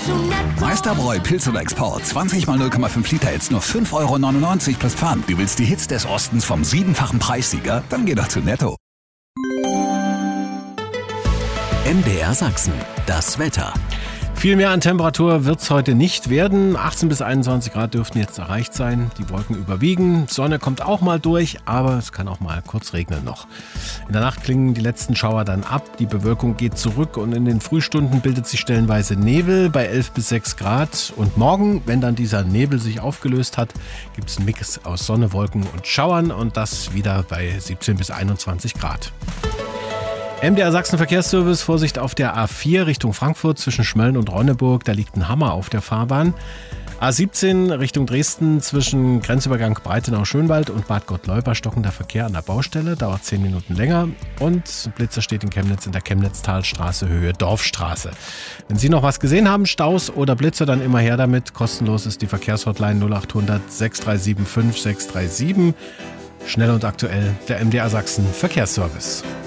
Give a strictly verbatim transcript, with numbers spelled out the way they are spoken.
Meisterbräu Pilz oder Export. zwanzig mal null Komma fünf Liter, jetzt nur fünf Euro neunundneunzig plus Pfand. Du willst die Hits des Ostens vom siebenfachen Preissieger? Dann geh doch zu Netto. M D R Sachsen, das Wetter. Viel mehr an Temperatur wird es heute nicht werden. achtzehn bis einundzwanzig Grad dürften jetzt erreicht sein. Die Wolken überwiegen. Sonne kommt auch mal durch, aber es kann auch mal kurz regnen noch. In der Nacht klingen die letzten Schauer dann ab. Die Bewölkung geht zurück und in den Frühstunden bildet sich stellenweise Nebel bei elf bis sechs Grad. Und morgen, wenn dann dieser Nebel sich aufgelöst hat, gibt es einen Mix aus Sonne, Wolken und Schauern und das wieder bei siebzehn bis einundzwanzig Grad. M D R Sachsen Verkehrsservice, Vorsicht auf der A vier Richtung Frankfurt zwischen Schmölln und Ronneburg, da liegt ein Hammer auf der Fahrbahn. A siebzehn Richtung Dresden zwischen Grenzübergang Breitenau-Schönwald und Bad Gottleuba stockender Verkehr an der Baustelle, dauert zehn Minuten länger. Und Blitzer steht in Chemnitz in der Chemnitztalstraße, Höhe Dorfstraße. Wenn Sie noch was gesehen haben, Staus oder Blitzer, dann immer her damit. Kostenlos ist die Verkehrshotline null acht hundert sechs drei sieben fünf sechs drei sieben. Schnell und aktuell der M D R Sachsen Verkehrsservice.